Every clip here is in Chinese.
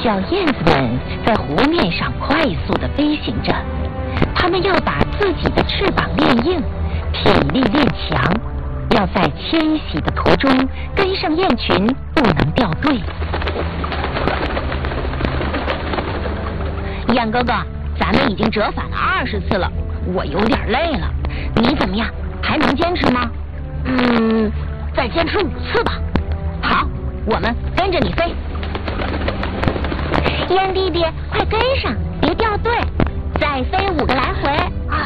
小燕子们在湖面上快速地飞行着，它们要把自己的翅膀练硬，体力练强，要在迁徙的途中跟上雁群，不能掉队。 燕哥哥，咱们已经折返了20次了，我有点累了。你怎么样？还能坚持吗？ 再坚持5次吧。 好，我们跟着你飞。 燕弟弟，快跟上，别掉队！再飞5个来回。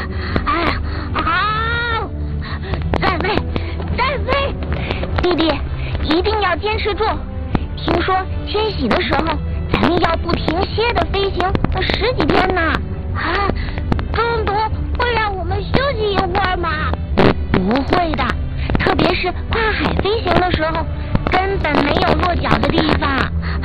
好，再飞！ 弟弟，一定要坚持住！听说迁徙的时候，咱们要不停歇的飞行10几天呢。 中途会让我们休息一会儿吗？ 不会的，特别是跨海飞行的时候，根本没有落脚的地方。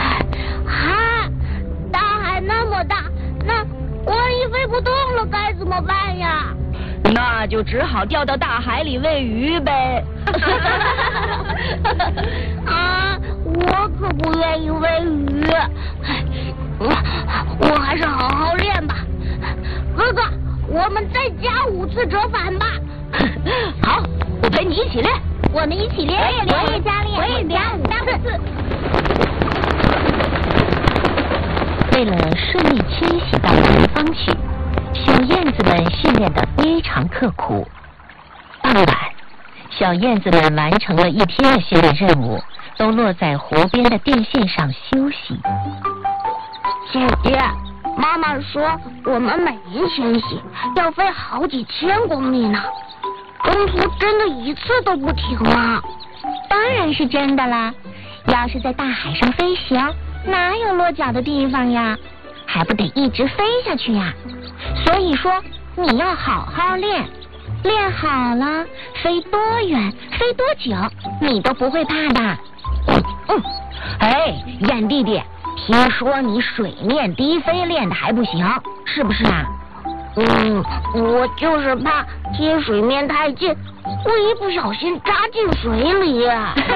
大海那么大，那万一飞不动了该怎么办呀？ 那就只好掉到大海里喂鱼呗。 我可不愿意喂鱼。我还是好好练吧。哥哥，我们再加5次折返吧。 好，我陪你一起练。 我们一起练，我也加练， 我也加5次。 为了顺利迁徙到南方去，小燕子们训练得非常刻苦。傍晚，小燕子们完成了一天的训练任务，都落在湖边的电线上休息。 姐姐，妈妈说我们每年迁徙要飞好几千公里呢，中途真的1次都不停吗？ 当然是真的啦！要是在大海上飞行，哪有落脚的地方呀？还不得一直飞下去呀？所以说，你要好好练，练好了，飞多远，飞多久，你都不会怕的。 燕弟弟，听说你水面低飞练得还不行，是不是啊？ 我就是怕贴水面太近，会一不小心扎进水里。